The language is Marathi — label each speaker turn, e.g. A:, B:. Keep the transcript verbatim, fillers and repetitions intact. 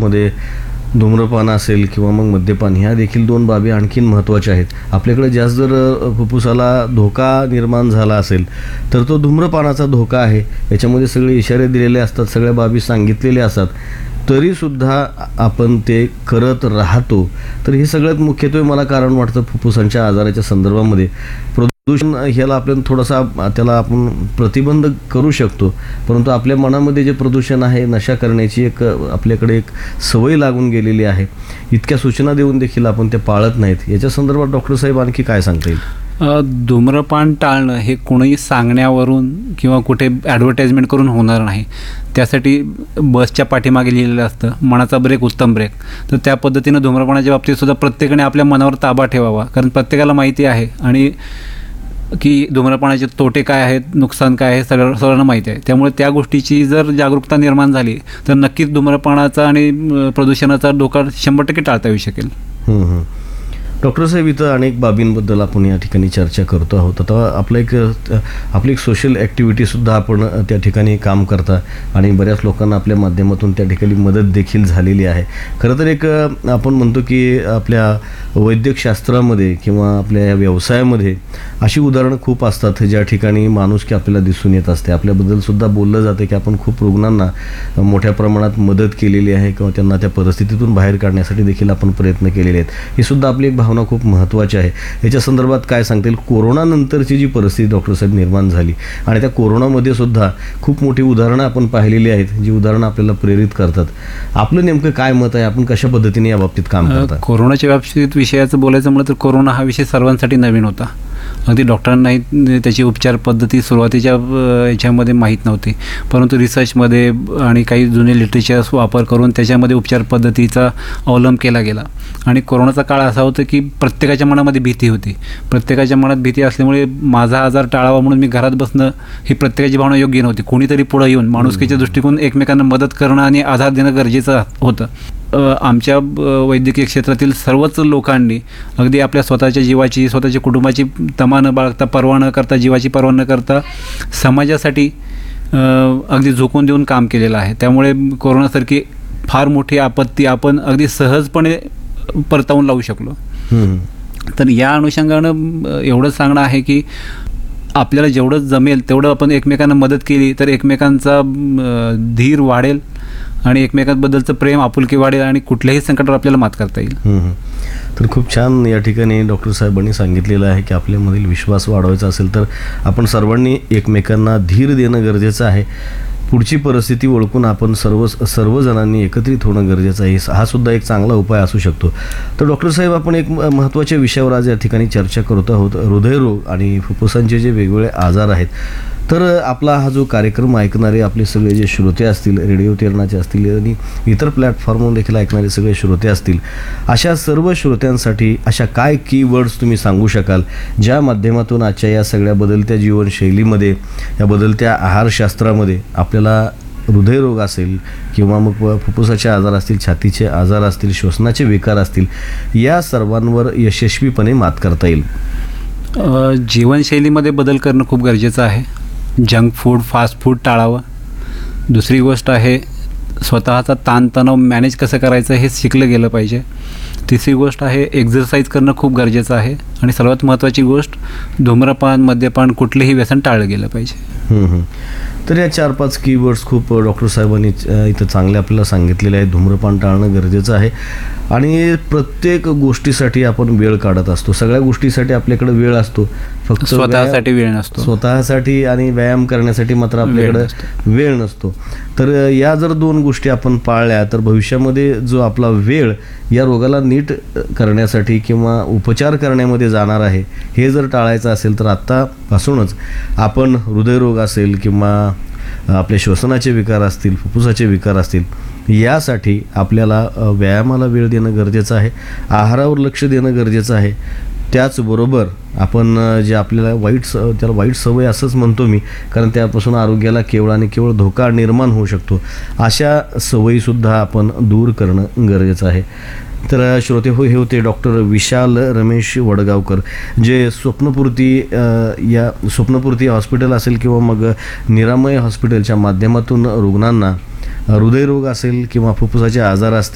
A: त्याच्यामध्ये धूम्रपान असेल किंवा मग मद्यपान, ह्या देखील दोन बाबी आणखीन महत्त्वाच्या आहेत. आपल्याकडे जास्त जर फुफ्फुसाला धोका निर्माण झाला असेल तर तो धूम्रपानाचा धोका आहे. याच्यामध्ये सगळे इशारे दिलेले असतात, सगळ्या बाबी सांगितलेले असतात, तरीसुद्धा आपण ते करत राहतो. तर हे सगळ्यात मुख्यत्वे मला कारण वाटतं फुफ्फुसांच्या आजाराच्या संदर्भामध्ये. प्रदूषण ह्याला आपण थोडासा त्याला आपण प्रतिबंध करू शकतो, परंतु आपल्या मनामध्ये जे प्रदूषण आहे, नशा करण्याची एक आपल्याकडे एक सवय लागून गेलेली आहे. इतक्या सूचना देऊन देखील आपण ते पाळत नाहीत. याच्या संदर्भात डॉक्टर साहेब आणखी काय सांगता येईल?
B: धूम्रपान टाळणं हे कोणीही सांगण्यावरून किंवा कुठे ॲडव्हर्टाइजमेंट करून होणार नाही. त्यासाठी बसच्या पाठीमागे लिहिलेलं असतं मनाचा ब्रेक उत्तम ब्रेक. तर त्या पद्धतीनं धूम्रपानाच्या बाबतीतसुद्धा प्रत्येकाने आपल्या मनावर ताबा ठेवावा, कारण प्रत्येकाला माहिती आहे आणि की धूम्रपानाचे तोटे काय आहेत, नुकसान काय आहे, सगळं सर्वांना माहिती आहे. त्यामुळे त्या गोष्टीची जर जागरूकता निर्माण झाली तर नक्कीच धूम्रपानाचा आणि प्रदूषणाचा धोका शंभर टक्के टाळता येऊ शकेल.
A: डॉक्टर साहेब, इथं अनेक बाबींबद्दल आपण या ठिकाणी चर्चा करतो आहोत. आता आपलं एक आपली एक सोशल ॲक्टिव्हिटीसुद्धा आपण त्या ठिकाणी काम करता आणि बऱ्याच लोकांना आपल्या माध्यमातून त्या ठिकाणी मदत देखील झालेली आहे. खरं तर एक आपण म्हणतो की आपल्या वैद्यकशास्त्रामध्ये किंवा आपल्या या व्यवसायामध्ये अशी उदाहरणं खूप असतात ज्या ठिकाणी माणुसकी आपल्याला दिसून येत असते. आपल्याबद्दलसुद्धा बोललं जातं की आपण खूप रुग्णांना मोठ्या प्रमाणात मदत केलेली आहे किंवा त्यांना त्या परिस्थितीतून बाहेर काढण्यासाठी देखील आपण प्रयत्न केलेले आहेत. ही सुद्धा आपली एक भावना खूप महत्त्वाची आहे. याच्या संदर्भात काय सांगता येईल? कोरोनानंतरची जी परिस्थिती डॉक्टर साहेब निर्माण झाली आणि त्या कोरोनामध्ये सुद्धा खूप मोठी उदाहरणं आपण पाहिलेली आहेत, जी उदाहरणं आपल्याला प्रेरित करतात. आपलं नेमकं काय मत आहे? आपण कशा पद्धतीने या बाबतीत काम करता?
B: कोरोनाच्या बाबतीत विषयाचं बोलायचं म्हटलं तर कोरोना हा विषय सर्वांसाठी नवीन होता. अगदी डॉक्टरांनाही त्याची उपचार पद्धती सुरुवातीच्या याच्यामध्ये माहीत नव्हती, परंतु रिसर्चमध्ये आणि काही जुने लिटरेचर्स वापर करून त्याच्यामध्ये उपचार पद्धतीचा अवलंब केला गेला. आणि कोरोनाचा काळ असा होता की प्रत्येकाच्या मनामध्ये भीती होती. प्रत्येकाच्या मनात भीती असल्यामुळे माझा आजार टाळावा म्हणून मी घरात बसणं ही प्रत्येकाची भावना योग्य नव्हती. कोणीतरी पुढं येऊन माणुसकीच्या दृष्टिकोन एकमेकांना मदत करणं आणि आधार देणं गरजेचं होतं. आमच्या वैद्यकीय क्षेत्रातील सर्वच लोकांनी अगदी आपल्या स्वतःच्या जीवाची, स्वतःच्या कुटुंबाची तमा न बाळगता, पर्वा न करता, जीवाची पर्वा न करता समाजासाठी अगदी झोकून देऊन काम केलेलं आहे. त्यामुळे कोरोनासारखी फार मोठी आपत्ती आपण अगदी सहजपणे परतावून लावू शकलो. तर या अनुषंगानं एवढंच सांगणं आहे की आपल्याला जेवढं जमेल तेवढं आपण एकमेकांना मदत केली तर एकमेकांचा धीर वाढेल आणि एकमेकांबद्दलचं प्रेम, आपुलकी वाढेल आणि कुठल्याही संकटावर आपल्याला मात करता येईल.
A: तर खूप छान या ठिकाणी डॉक्टर साहेबांनी सांगितलेलं आहे की आपल्यामधील विश्वास वाढवायचा असेल तर आपण सर्वांनी एकमेकांना धीर देणं गरजेचं आहे. पुढची परिस्थिती ओळखून आपण सर्व सर्वजणांनी एकत्रित होणं गरजेचं आहे. हा सुद्धा एक चांगला उपाय असू शकतो. तर डॉक्टर साहेब, आपण एक महत्त्वाच्या विषयावर आज या ठिकाणी चर्चा करत आहोत, हृदयरोग आणि फुफ्फुसांचे जे वेगवेगळे आजार आहेत. तर आपला हा जो कार्यक्रम ऐकणारे आपले सगळे जे श्रोते असतील, रेडिओ तेरणाचे असतील आणि इतर प्लॅटफॉर्मवर देखील ऐकणारे सगळे श्रोते असतील, अशा सर्व श्रोत्यांसाठी अशा काय कीवर्ड्स तुम्ही सांगू शकाल ज्या माध्यमातून आजच्या या सगळ्या बदलत्या जीवनशैलीमध्ये, या बदलत्या आहारशास्त्रामध्ये आपल्याला हृदयरोग असेल किंवा मग फुफ्फुसाचे आजार असतील, छातीचे आजार असतील, श्वसनाचे विकार असतील, या सर्वांवर यशस्वीपणे मात करता येईल?
B: जीवनशैलीमध्ये बदल करणं खूप गरजेचं आहे. जंक फूड, फास्ट फूड टाळावं. दुसरी गोष्ट आहे स्वतःचा ताणतणाव मॅनेज कसं करायचं हे शिकलं गेलं पाहिजे. तिसरी गोष्ट आहे एक्झरसाईज करणं खूप गरजेचं आहे. आणि सर्वात महत्त्वाची गोष्ट धूम्रपान, मद्यपान, कुठलेही व्यसन टाळलं गेलं पाहिजे.
A: तर या चार पाच कीवर्ड्स खूप डॉक्टर साहेबांनी इथं चांगले आपल्याला सांगितलेले आहे. धूम्रपान टाळणं गरजेचं आहे आणि प्रत्येक गोष्टीसाठी आपण वेळ काढत असतो. सगळ्या गोष्टीसाठी आपल्याकडे वेळ असतो, फक्त
B: स्वतःसाठी वेळ नसतो.
A: स्वतःसाठी आणि व्यायाम करण्यासाठी मात्र आपल्याकडे वेळ नसतो. तर या जर दोन गोष्टी आपण पाळल्या तर भविष्यामध्ये जो आपला वेळ या रोगाला नीट करण्यासाठी किंवा उपचार करण्यामध्ये जाणार आहे, हे जर टाळायचं असेल तर आत्तापासूनच आपण हृदयरोग असेल किंवा आपले श्वसनाचे विकार असतील, फुफ्फुसाचे विकार असतील, यासाठी आपल्याला व्यायामाला वेळ देणं गरजेचं आहे, आहारावर लक्ष देणं गरजेचं आहे. त्याचबरोबर आपण जे आपल्याला वाईट स त्याला वाईट सवय असंच म्हणतो मी, कारण त्यापासून आरोग्याला केवळ आणि केवळ धोका निर्माण होऊ शकतो, अशा सवयीसुद्धा आपण दूर करणं गरजेचं आहे. तर श्रोते हो, हे होते डॉक्टर विशाल रमेश वडगावकर, जे स्वप्नपूर्ती या स्वप्नपूर्ती हॉस्पिटल असेल किंवा मग निरामय हॉस्पिटलच्या माध्यमातून रुग्णांना हृदयरोग असेल किंवा फुफ्फुसाचे आजार असतील